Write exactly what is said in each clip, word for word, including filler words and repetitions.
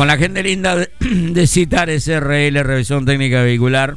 Con la gente linda de, de Citares R L, revisión técnica vehicular.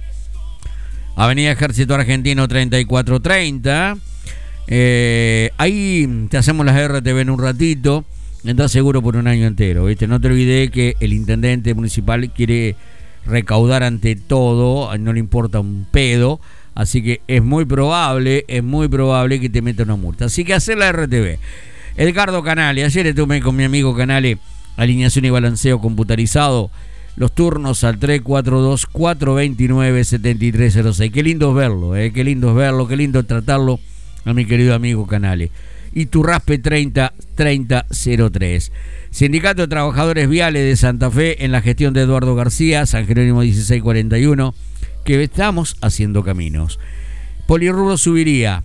Avenida Ejército Argentino treinta y cuatro treinta. Eh, ahí te hacemos las R T V en un ratito. Estás seguro por un año entero, ¿viste? No te olvides que el intendente municipal quiere recaudar ante todo, no le importa un pedo, así que es muy probable, es muy probable que te meta una multa. Así que hacer la R T V. Edgardo Canale, ayer estuve con mi amigo Canale, alineación y balanceo computarizado, los turnos al tres cuatro dos, cuatro dos nueve, siete tres cero seis. Qué lindo es verlo, eh, qué lindo es verlo, qué lindo es tratarlo a mi querido amigo Canale. Y tu raspe treinta treinta cero tres. Sindicato de Trabajadores Viales de Santa Fe en la gestión de Eduardo García, San Jerónimo dieciséis cuarenta y uno, que estamos haciendo caminos. Polirrubro Subiría,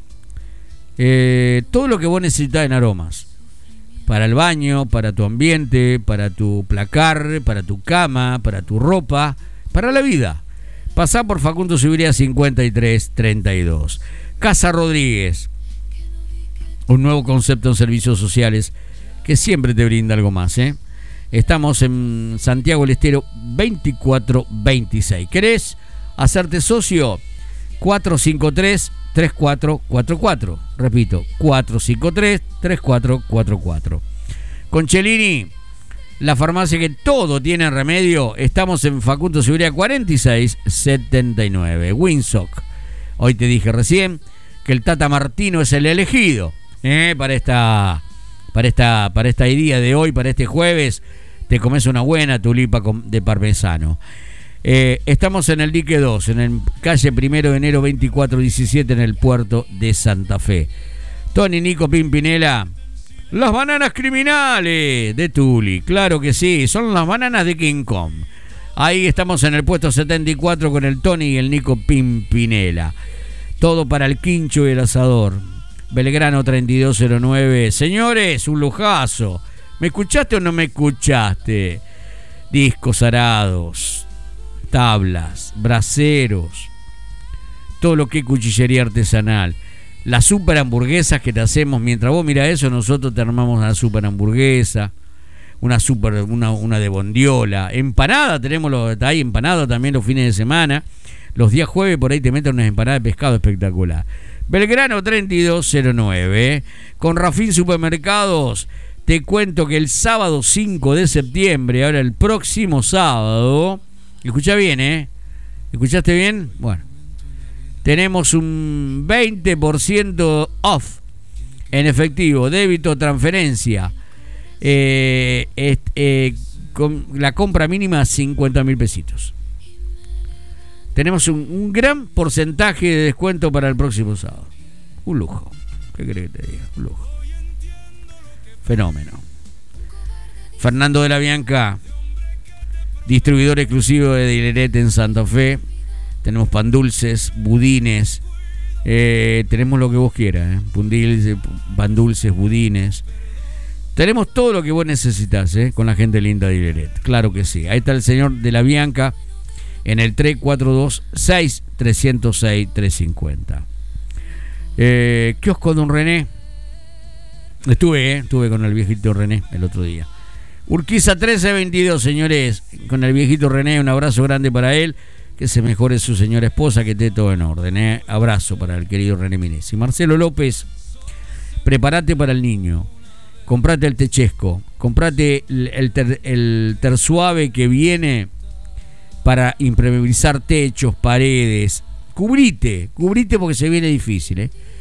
eh, todo lo que vos necesitas en aromas, para el baño, para tu ambiente, para tu placar, para tu cama, para tu ropa, para la vida. Pasá por Facundo Subiría cincuenta y tres treinta y dos. Casa Rodríguez, un nuevo concepto en servicios sociales que siempre te brinda algo más, ¿eh? Estamos en Santiago del Estero veinticuatro veintiséis. ¿Querés hacerte socio? cuatro cinco tres, tres cuatro cuatro cuatro. Repito, cuatro cinco tres, tres cuatro cuatro cuatro. Concellini, la farmacia que todo tiene remedio. Estamos en Facundo Subiría cuarenta y seis setenta y nueve. Winsock. Hoy te dije recién que el Tata Martino es el elegido. Eh, para esta para esta para esta día de hoy, para este jueves, te comes una buena tulipa de parmesano. Eh, estamos en el dique dos, en el calle Primero de Enero veinticuatro diecisiete, en el puerto de Santa Fe. Tony Nico Pimpinela, las bananas criminales de Tuli, claro que sí, son las bananas de King Kong. Ahí estamos en el puesto setenta y cuatro con el Tony y el Nico Pimpinela. Todo para el quincho y el asador. Belgrano treinta y dos cero nueve. Señores, un lujazo. ¿Me escuchaste o no me escuchaste? Discos arados, tablas, braseros, todo lo que es cuchillería artesanal. Las super hamburguesas que te hacemos, mientras vos mirás eso, nosotros te armamos una super hamburguesa, una super, una, una de bondiola. Empanada, tenemos los, ahí empanada también los fines de semana. Los días jueves por ahí te meten unas empanadas de pescado espectacular. Belgrano treinta y dos cero nueve. Con Rafín Supermercados, te cuento que el sábado cinco de septiembre, ahora el próximo sábado, escuchá bien, ¿eh? ¿Escuchaste bien? Bueno, tenemos un veinte por ciento off en efectivo, débito, transferencia. Eh, eh, eh, con la compra mínima cincuenta mil pesitos. Tenemos un, un gran porcentaje de descuento para el próximo sábado. Un lujo. ¿Qué querés que te diga? Un lujo. Fenómeno. Fernando de la Bianca, distribuidor exclusivo de Dileret en Santa Fe. Tenemos pan dulces, budines. Eh, tenemos lo que vos quieras. ¿eh? Pundilces, pan dulces, budines. Tenemos todo lo que vos necesitas, ¿eh? Con la gente linda de Dileret. Claro que sí. Ahí está el señor de la Bianca. En el tres cuatro dos, seis tres cero seis, tres cinco cero. Eh, Kiosco Don René. Estuve, eh, estuve con el viejito René el otro día. Urquiza trece veintidós, señores. Con el viejito René, un abrazo grande para él. Que se mejore su señora esposa, que esté todo en orden. Eh. Abrazo para el querido René Minesi. Marcelo López, prepárate para el niño. Comprate el techesco. Comprate el, el, ter, el tersuave que viene para impermeabilizar techos, paredes. Cubrite, cubrite porque se viene difícil, ¿eh?